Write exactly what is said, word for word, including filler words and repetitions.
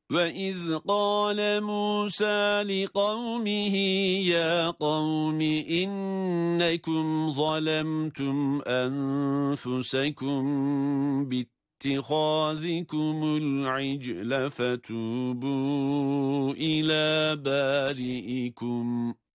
وَإِذْ قَالَ مُوسَى لِقَوْمِهِ يَا قَوْمِ إِنَّكُمْ ظَلَمْتُمْ أَنفُسَكُمْ بِاتِّخَاذِكُمُ الْعِجْلَ فَتُوبُوا إِلَى بَارِئِكُمْ